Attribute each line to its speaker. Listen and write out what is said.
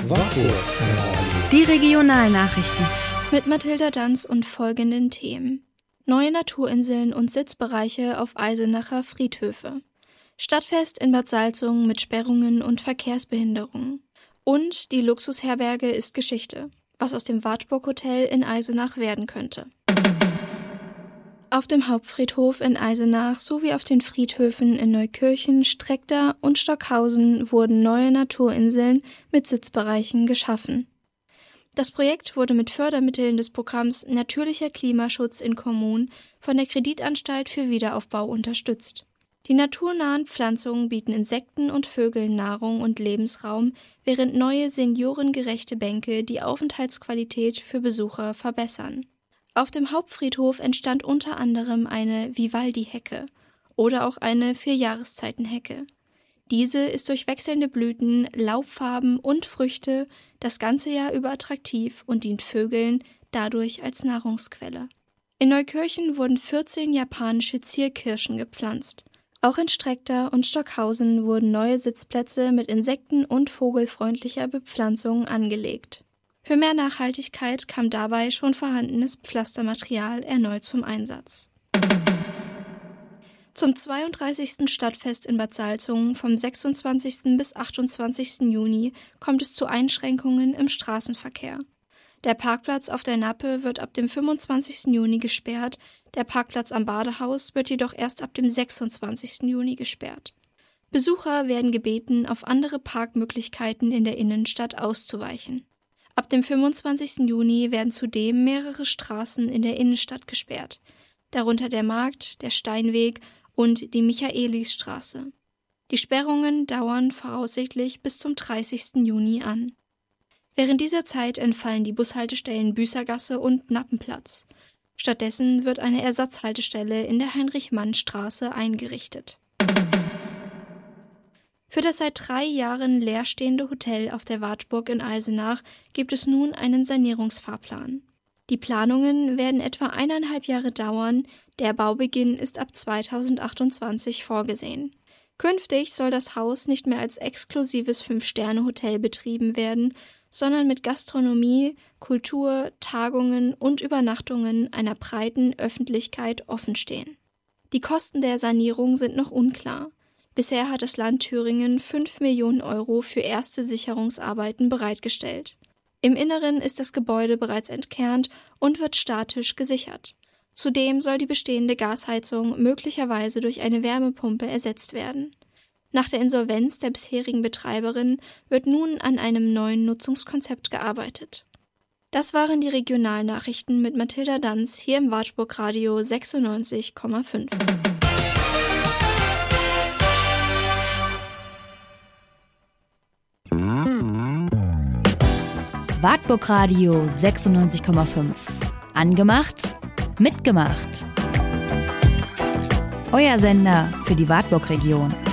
Speaker 1: Wartburg.
Speaker 2: Die Regionalnachrichten.
Speaker 3: Mit Mathilda Danz und folgenden Themen. Neue Naturinseln und Sitzbereiche auf Eisenacher Friedhöfe. Stadtfest in Bad Salzungen mit Sperrungen und Verkehrsbehinderungen. Und die Luxusherberge ist Geschichte, was aus dem Wartburg Hotel in Eisenach werden könnte. Auf dem Hauptfriedhof in Eisenach sowie auf den Friedhöfen in Neukirchen, Streckda und Stockhausen wurden neue Naturinseln mit Sitzbereichen geschaffen. Das Projekt wurde mit Fördermitteln des Programms Natürlicher Klimaschutz in Kommunen von der Kreditanstalt für Wiederaufbau unterstützt. Die naturnahen Pflanzungen bieten Insekten und Vögeln Nahrung und Lebensraum, während neue seniorengerechte Bänke die Aufenthaltsqualität für Besucher verbessern. Auf dem Hauptfriedhof entstand unter anderem eine Vivaldi-Hecke oder auch eine 4-Jahreszeiten-Hecke. Diese ist durch wechselnde Blüten, Laubfarben und Früchte das ganze Jahr über attraktiv und dient Vögeln dadurch als Nahrungsquelle. In Neukirchen wurden 14 japanische Zierkirschen gepflanzt. Auch in Streckda und Stockhausen wurden neue Sitzplätze mit insekten- und vogelfreundlicher Bepflanzung angelegt. Für mehr Nachhaltigkeit kam dabei schon vorhandenes Pflastermaterial erneut zum Einsatz. Zum 32. Stadtfest in Bad Salzungen vom 26. bis 28. Juni kommt es zu Einschränkungen im Straßenverkehr. Der Parkplatz auf der Nappe wird ab dem 25. Juni gesperrt, der Parkplatz am Badehaus wird jedoch erst ab dem 26. Juni gesperrt. Besucher werden gebeten, auf andere Parkmöglichkeiten in der Innenstadt auszuweichen. Ab dem 25. Juni werden zudem mehrere Straßen in der Innenstadt gesperrt, darunter der Markt, der Steinweg und die Michaelisstraße. Die Sperrungen dauern voraussichtlich bis zum 30. Juni an. Während dieser Zeit entfallen die Bushaltestellen Büßergasse und Nappenplatz. Stattdessen wird eine Ersatzhaltestelle in der Heinrich-Mann-Straße eingerichtet. Für das seit 3 Jahren leerstehende Hotel auf der Wartburg in Eisenach gibt es nun einen Sanierungsfahrplan. Die Planungen werden etwa 1,5 Jahre dauern, der Baubeginn ist ab 2028 vorgesehen. Künftig soll das Haus nicht mehr als exklusives 5-Sterne-Hotel betrieben werden, sondern mit Gastronomie, Kultur, Tagungen und Übernachtungen einer breiten Öffentlichkeit offenstehen. Die Kosten der Sanierung sind noch unklar. Bisher hat das Land Thüringen 5 Millionen Euro für erste Sicherungsarbeiten bereitgestellt. Im Inneren ist das Gebäude bereits entkernt und wird statisch gesichert. Zudem soll die bestehende Gasheizung möglicherweise durch eine Wärmepumpe ersetzt werden. Nach der Insolvenz der bisherigen Betreiberin wird nun an einem neuen Nutzungskonzept gearbeitet. Das waren die Regionalnachrichten mit Mathilda Danz hier im Wartburg Radio 96,5.
Speaker 2: Wartburg Radio 96,5. Angemacht, mitgemacht. Euer Sender für die Wartburg-Region.